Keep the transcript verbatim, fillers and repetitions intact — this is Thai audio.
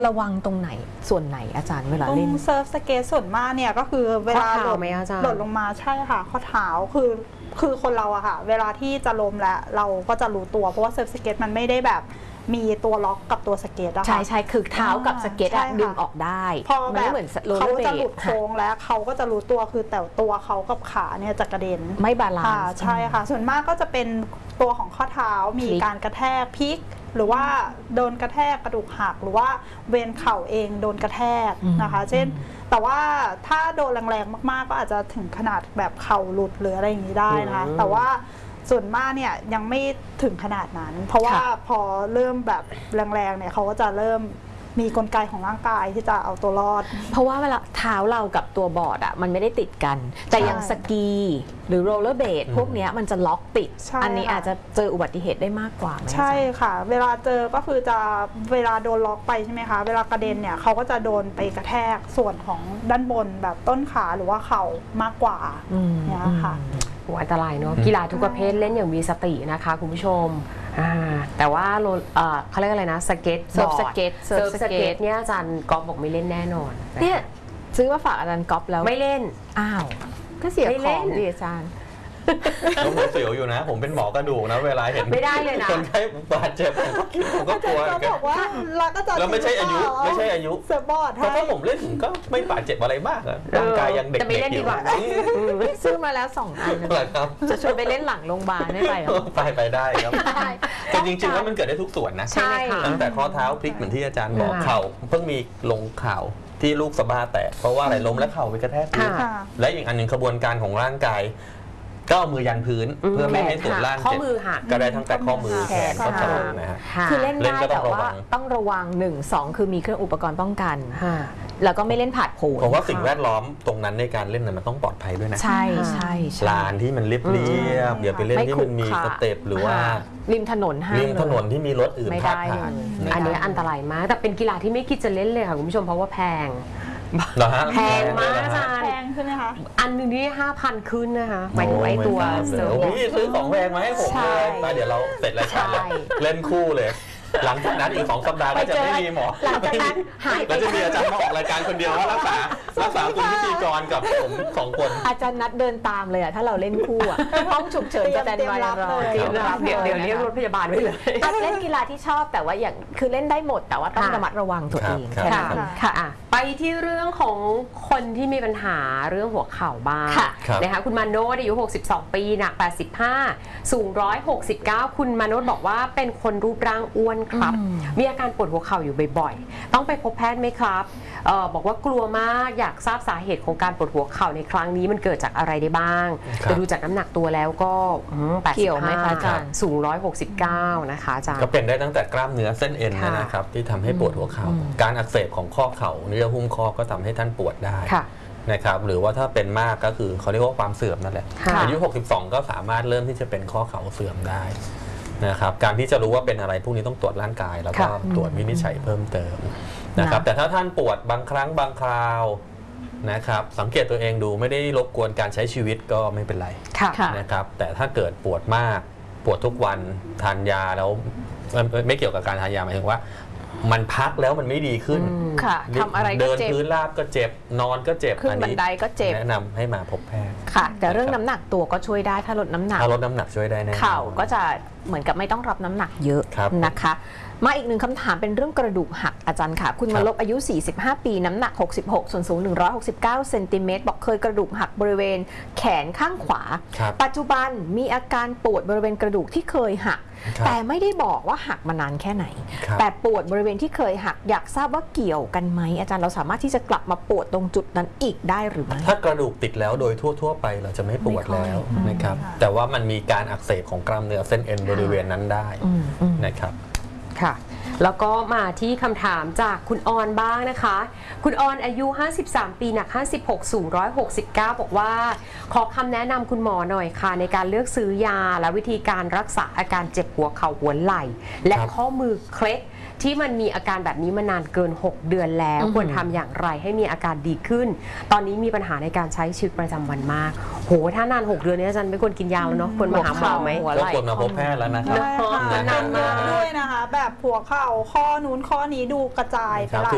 ระวังตรงไหนส่วนไหนอาจารย์เวลาเล่นเซิร์ฟสเก็ตส่วนมากเนี่ยก็คือเวลาหล่นหล่นลงมาใช่ค่ะข้อเท้าคือคือคนเราอะค่ะเวลาที่จะล้มแล้วเราก็จะรู้ตัวเพราะว่าเซิร์ฟสเก็ตมันไม่ได้แบบมีตัวล็อกกับตัวสเก็ตอะค่ะใช่ใช่คือเท้ากับสเก็ตดึงออกได้พอแบบเขาจะหลุดโค้งแล้วเขาก็จะรู้ตัวคือแต่ตัวเขากับขาเนี่ยจะกระเด็นไม่บาลานซ์ใช่ค่ะส่วนมากก็จะเป็นตัวของข้อเท้ามีการกระแทกพลิกหรือว่าโดนกระแทกกระดูกหักหรือว่าเวนเข่าเองโดนกระแทกนะคะเช่นแต่ว่าถ้าโดนแรงๆมากๆก็อาจจะถึงขนาดแบบเข่าหลุดหรืออะไรอย่างนี้ได้นะคะแต่ว่าส่วนมากเนี่ยยังไม่ถึงขนาดนั้นเพราะว่าพอเริ่มแบบแรงๆเนี่ยเขาก็จะเริ่มมีกลไกของร่างกายที่จะเอาตัวรอดเพราะว่าเวลาเท้าเรากับตัวบอร์ดอ่ะมันไม่ได้ติดกันแต่อย่างสกีหรือโรลเลอร์เบดพวกนี้มันจะล็อกติดอันนี้อาจจะเจออุบัติเหตุได้มากกว่าใช่ค่ะเวลาเจอก็คือจะเวลาโดนล็อกไปใช่ไหมคะเวลากระเด็นเนี่ยเขาก็จะโดนไปกระแทกส่วนของด้านบนแบบต้นขาหรือว่าเข่ามากกว่าเนี่ยค่ะอันตรายเนาะกีฬาทุกประเภทเล่นอย่างมีสตินะคะคุณผู้ชมแต่ว่าเขาเรียกอะไรนะสเก็ตเซิร์ฟสเก็ตเซิร์ฟสเก็ตเนี่ยอาจารย์ก๊อฟบอกไม่เล่นแน่นอนเนี่ยซื้อมาฝากอาจารย์ก๊อฟแล้วไม่เล่นอ้าวก็เสียของดิอาจารย์ผมเสียวอยู่นะผมเป็นหมอกระดูกนะเวลาเห็นไม่ได้เลยนะคนไข้บาดเจ็บผมก็คิดผมก็กลัวก็บอกว่าเราก็จะแล้วไม่ใช่อายุไม่ใช่อายุเซอร์บอร์ดเพราะถ้าผมเล่นผมก็ไม่บาดเจ็บอะไรมากอะร่างกายยังเด็กๆอยู่ซื้อมาแล้วสองอันจะชวนไปเล่นหลังโรงพยาบาลได้ไปหรอไปไปได้ครับแต่จริงๆแล้วมันเกิดได้ทุกส่วนนะใช่ตั้งแต่ข้อเท้าพลิกเหมือนที่อาจารย์บอกเข่าเพิ่งมีลงเข่าที่ลูกสะบ้าแตกเพราะว่าอะไรล้มและเข่าไปกระแทกพื้นและอีกอันหนึ่งกระบวนการของร่างกายก็เอามือยันพื้นเพื่อไม่ให้ส่วนล่างเจ็บก็ได้ทั้งแต่ข้อมือแขนก็สะบักนะฮะคือเล่นได้แต่ว่าต้องระวังหนึ่งสองคือมีเครื่องอุปกรณ์ป้องกันแล้วก็ไม่เล่นผาดโผนผมว่าสิ่งแวดล้อมตรงนั้นในการเล่นมันต้องปลอดภัยด้วยนะใช่ใช่ลานที่มันเรียบเรียบอย่าไปเล่นที่มันมีสเต็ปหรือว่าริมถนนห้ามริมถนนที่มีรถอื่นผ่านผ่านอันนี้อันตรายมากแต่เป็นกีฬาที่ไม่คิดจะเล่นเลยค่ะคุณผู้ชมเพราะว่าแพงแพงมากอาจารย์แพงใช่ไหมคะอันนึงนี่ห้าพันขึ้นนะคะหมายถึงไอ้ตัวเซิร์ฟพี่ซื้อของแพงมาให้ผมเลยเดี๋ยวเราเสร็จรายการเล่นคู่เลยหลังจากนั้นอีกสองสัปดาห์ก็จะไม่มีหมอหลังจากนั้นหายแล้วจะมีอาจารย์มาออกรายการคนเดียวว่ารักษารักษาคุณพิธีกรกับผมสองคนอาจารย์นัดเดินตามเลยอะถ้าเราเล่นคู่อะห้องฉุกเฉินจะแตนบายรอเดี๋ยวเดี๋ยวเรียกรถพยาบาลไว้เลยเล่นกีฬาที่ชอบแต่ว่าอย่างคือเล่นได้หมดแต่ว่าต้องระมัดระวังตัวเองค่ะค่ะไปที่เรื่องของคนที่มีปัญหาเรื่องหัวเข่าบ้างนะคะคุณมาโนดอายุหกสิบสองปีหนักแปดสิบห้าสูงหนึ่งร้อยหกสิบเก้าคุณมาโนดบอกว่าเป็นคนรูปร่างอ้วนครับมีอาการปวดหัวเข่าอยู่บ่อยๆต้องไปพบแพทย์ไหมครับเอ่อบอกว่ากลัวมากอยากทราบสาเหตุของการปวดหัวเข่าในครั้งนี้มันเกิดจากอะไรได้บ้างแต่ดูจากน้ำหนักตัวแล้วก็แปดสิบห้าสูงหนึ่งร้อยหกสิบเก้านะคะอาจารย์ก็เป็นได้ตั้งแต่กล้ามเนื้อเส้นเอ็นนะครับที่ทำให้ปวดหัวเข่าการอักเสบของข้อเข่าเนื้อหุ้มข้อก็ทำให้ท่านปวดได้นะครับหรือว่าถ้าเป็นมากก็คือเขาเรียกว่าความเสื่อมนั่นแหละอายุหกสิบสองก็สามารถเริ่มที่จะเป็นข้อเข่าเสื่อมได้นะครับการที่จะรู้ว่าเป็นอะไรพวกนี้ต้องตรวจร่างกายแล้วก็ตรวจวินิจฉัยเพิ่มเติมนะครับแต่ถ้าท่านปวดบางครั้งบางคราวนะครับสังเกตตัวเองดูไม่ได้รบกวนการใช้ชีวิตก็ไม่เป็นไรนะครับแต่ถ้าเกิดปวดมากปวดทุกวันทานยาแล้วไม่เกี่ยวกับการทานยาหมายถึงว่ามันพักแล้วมันไม่ดีขึ้นทำอะไรก็เจ็บเดินพื้นราบก็เจ็บนอนก็เจ็บขึ้นบันไดก็เจ็บแนะนำให้มาพบแพทย์ค่ะแต่เรื่องน้ำหนักตัวก็ช่วยได้ถ้าลดน้ำหนักถ้าลดน้ำหนักช่วยได้แน่เข่าก็จะเหมือนกับไม่ต้องรับน้ำหนักเยอะนะคะมาอีกหนึ่งคำถามเป็นเรื่องกระดูกหักอาจารย์ค่ะคุณมาลบอายุสี่สิบห้าปีน้ำหนักหกสิบหกส่วนสูงหนึ่งร้อยหกสิบเก้าเซนติเมตรบอกเคยกระดูกหักบริเวณแขนข้างขวาปัจจุบันมีอาการปวดบริเวณกระดูกที่เคยหักแต่ไม่ได้บอกว่าหักมานานแค่ไหนแต่ปวดบริเวณที่เคยหักอยากทราบว่าเกี่ยวกันไหมอาจารย์เราสามารถที่จะกลับมาปวดตรงจุดนั้นอีกได้หรือไม่ถ้ากระดูกติดแล้วโดยทั่วๆไปเราจะไม่ปวดแล้วนะครับแต่ว่ามันมีการอักเสบของกล้ามเนื้อเส้นเอ็นบริเวณนั้นได้นะครับค่ะแล้วก็มาที่คำถามจากคุณออนบ้างนะคะคุณออนอายุห้าสิบสามปีหนักห้าสิบหกสูงหนึ่งร้อยหกสิบเก้าบอกว่าขอคำแนะนำคุณหมอหน่อยค่ะในการเลือกซื้อยาและวิธีการรักษาอาการเจ็บหัวเข่าหัวไหล่และข้อมือเคล็ดที่มันมีอาการแบบนี้มานานเกินหกเดือนแล้วควรทำอย่างไรให้มีอาการดีขึ้นตอนนี้มีปัญหาในการใช้ชีวิตประจำวันมากโหถ้านานหกเดือนนี้อาจารย์ไม่ควรกินยาแล้วเนาะควรมาหาหมอไหมก็ควรมาพบแพทย์แล้วนะครับนานมากด้วยนะคะแบบหัวเข่าข้อนู้นข้อนี้ดูกระจายไปหลาย